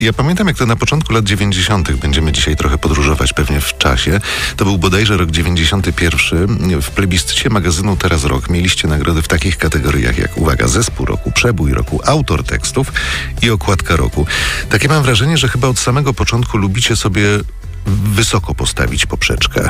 Ja pamiętam, jak to na początku lat 90. będziemy dzisiaj trochę podróżować pewnie w czasie. To był bodajże rok 91. W plebiscycie magazynu Teraz Rok mieliście nagrody w takich kategoriach jak, uwaga, zespół roku, przebój roku, autor tekstów i okładka roku. Takie mam wrażenie, że chyba od samego początku lubicie sobie wysoko postawić poprzeczkę.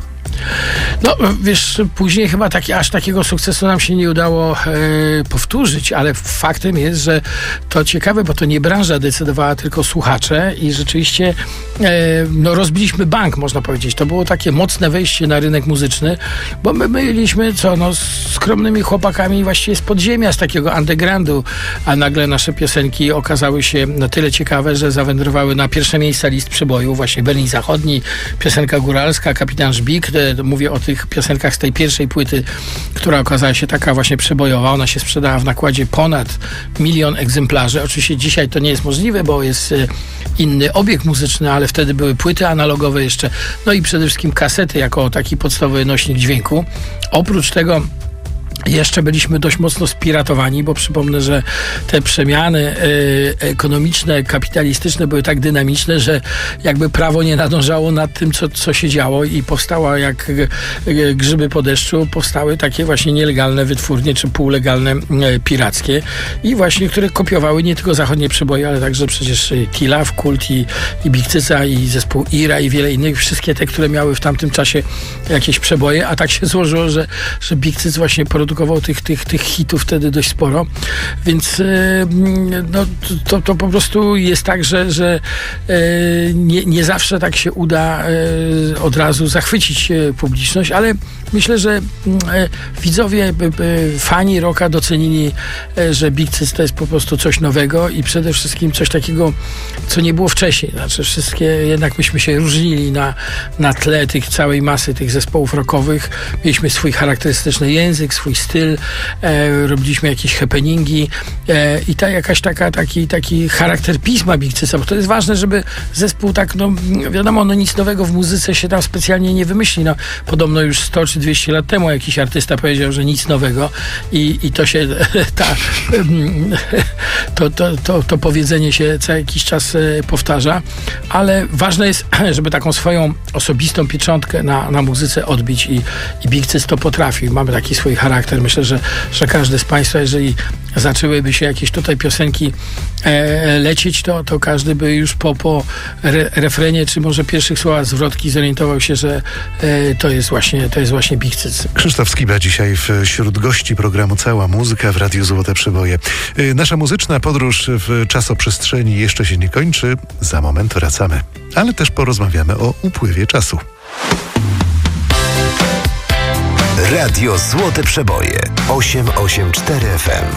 No, wiesz, później chyba aż takiego sukcesu nam się nie udało powtórzyć, ale faktem jest, że to ciekawe, bo to nie branża decydowała, tylko słuchacze i rzeczywiście rozbiliśmy bank, można powiedzieć. To było takie mocne wejście na rynek muzyczny, bo my byliśmy skromnymi chłopakami właściwie z podziemia, z takiego undergroundu, a nagle nasze piosenki okazały się na tyle ciekawe, że zawędrowały na pierwsze miejsca list przebojów, właśnie Berlin Zachodni, piosenka góralska, Kapitan Żbik. Mówię o tych piosenkach z tej pierwszej płyty, która okazała się taka właśnie przebojowa. Ona się sprzedała w nakładzie ponad 1 milion egzemplarzy. Oczywiście dzisiaj to nie jest możliwe, bo jest inny obieg muzyczny, ale wtedy były płyty analogowe jeszcze. No i przede wszystkim kasety jako taki podstawowy nośnik dźwięku. Oprócz tego jeszcze byliśmy dość mocno spiratowani, bo przypomnę, że te przemiany ekonomiczne, kapitalistyczne były tak dynamiczne, że jakby prawo nie nadążało nad tym, co się działo i powstała jak grzyby po deszczu, powstały takie właśnie nielegalne wytwórnie, czy półlegalne pirackie i właśnie, które kopiowały nie tylko zachodnie przeboje, ale także przecież T-Love, Kult i Big Cyca i zespół Ira i wiele innych, wszystkie te, które miały w tamtym czasie jakieś przeboje, a tak się złożyło, że Big Cyc właśnie produkował tych hitów wtedy dość sporo, więc no, to po prostu jest tak, że nie zawsze tak się uda od razu zachwycić publiczność, ale myślę, że widzowie, fani rocka docenili, że Big Cyc to jest po prostu coś nowego i przede wszystkim coś takiego, co nie było wcześniej. Znaczy wszystkie, jednak myśmy się różnili na tle tych całej masy tych zespołów rockowych. Mieliśmy swój charakterystyczny język, swój styl, robiliśmy jakieś happeningi i taki charakter pisma Big Cyca, bo to jest ważne, żeby zespół tak, no wiadomo, no nic nowego w muzyce się tam specjalnie nie wymyśli. No, podobno już 100 czy 200 lat temu jakiś artysta powiedział, że nic nowego i to się to powiedzenie się co jakiś czas powtarza, ale ważne jest, żeby taką swoją osobistą pieczątkę na muzyce odbić i Big Cyc to potrafi. Mamy taki swój charakter. Myślę, że każdy z Państwa, jeżeli zaczęłyby się jakieś tutaj piosenki lecieć, to każdy by już po refrenie, czy może pierwszych słowach zwrotki zorientował się, że to jest właśnie Big Cyc. Krzysztof Skiba dzisiaj wśród gości programu Cała Muzyka w Radiu Złote Przeboje. Nasza muzyczna podróż w czasoprzestrzeni jeszcze się nie kończy. Za moment wracamy, ale też porozmawiamy o upływie czasu. Radio Złote Przeboje 884 FM.